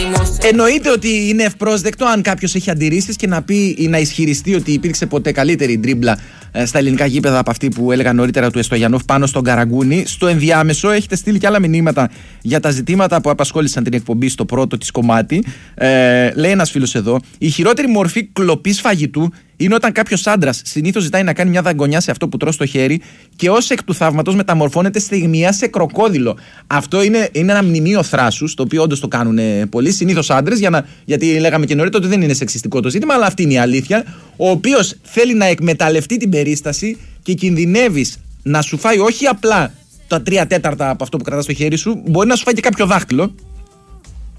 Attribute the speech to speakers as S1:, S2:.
S1: Εννοείται ότι είναι ευπρόσδεκτο αν κάποιος έχει αντιρρήσεις και να πει ή να ισχυριστεί ότι υπήρξε ποτέ καλύτερη ντρίμπλα στα ελληνικά γήπεδα από αυτή που έλεγα νωρίτερα του Εστογιανόφ πάνω στον Καραγκούνι. Στο ενδιάμεσο έχετε στείλει και άλλα μηνύματα για τα ζητήματα που απασχόλησαν την εκπομπή στο πρώτο της κομμάτι. Λέει ένας φίλος εδώ: η χειρότερη μορφή κλοπής φαγητού είναι όταν κάποιος άντρας συνήθως ζητάει να κάνει μια δαγκονιά σε αυτό που τρως στο χέρι και ως εκ του θαύματος μεταμορφώνεται στιγμιαία σε κροκόδιλο. Αυτό είναι ένα μνημείο θράσους, το οποίο όντως το κάνουν πολλοί, συνήθως άντρες, γιατί λέγαμε και νωρίτερα ότι δεν είναι σεξιστικό το ζήτημα, αλλά αυτή είναι η αλήθεια. Ο οποίος θέλει να εκμεταλλευτεί την περίσταση και κινδυνεύεις να σου φάει όχι απλά τα 3/4 από αυτό που κρατάς στο χέρι σου, μπορεί να σου φάει και κάποιο δάχτυλο.